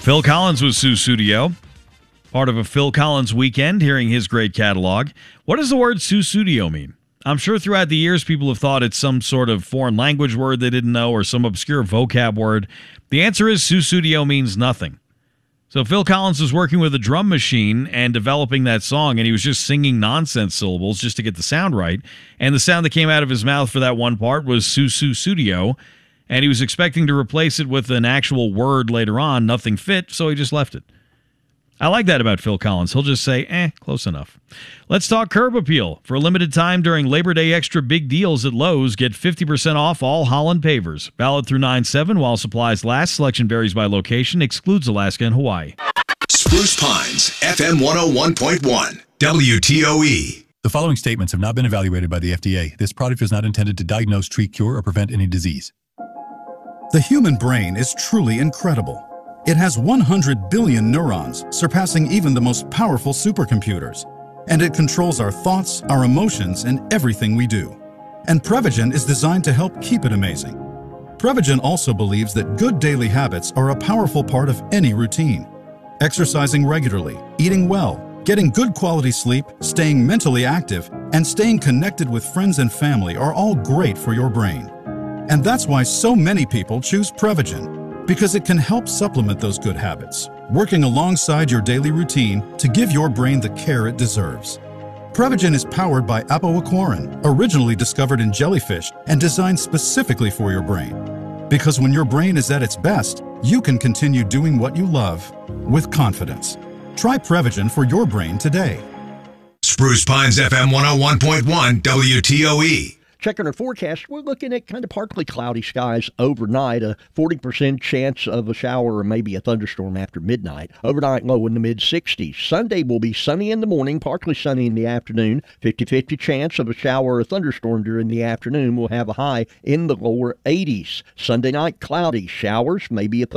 Phil Collins was Sussudio, part of a Phil Collins weekend, hearing his great catalog. What does the word Sussudio mean? I'm sure throughout the years people have thought it's some sort of foreign language word they didn't know or some obscure vocab word. The answer is Sussudio means nothing. So Phil Collins was working with a drum machine and developing that song, and he was just singing nonsense syllables just to get the sound right. And the sound that came out of his mouth for that one part was Sussudio, and he was expecting to replace it with an actual word later on. Nothing fit, so he just left it. I like that about Phil Collins. He'll just say, close enough. Let's talk curb appeal. For a limited time during Labor Day extra big deals at Lowe's, get 50% off all Holland pavers. Valid through 9/7 while supplies last. Selection varies by location. Excludes Alaska and Hawaii. Spruce Pines, FM 101.1, WTOE. The following statements have not been evaluated by the FDA. This product is not intended to diagnose, treat, cure, or prevent any disease. The human brain is truly incredible. It has 100 billion neurons, surpassing even the most powerful supercomputers. And it controls our thoughts, our emotions, and everything we do. And Prevagen is designed to help keep it amazing. Prevagen also believes that good daily habits are a powerful part of any routine. Exercising regularly, eating well, getting good quality sleep, staying mentally active, and staying connected with friends and family are all great for your brain. And that's why so many people choose Prevagen, because it can help supplement those good habits, working alongside your daily routine to give your brain the care it deserves. Prevagen is powered by apoaquarin, originally discovered in jellyfish and designed specifically for your brain. Because when your brain is at its best, you can continue doing what you love with confidence. Try Prevagen for your brain today. Spruce Pines, FM 101.1, WTOE. Checking our forecast, we're looking at kind of partly cloudy skies overnight, a 40% chance of a shower or maybe a thunderstorm after midnight. Overnight low in the mid-60s. Sunday will be sunny in the morning, partly sunny in the afternoon. 50-50 chance of a shower or a thunderstorm during the afternoon. We'll have a high in the lower 80s. Sunday night, cloudy, showers, maybe a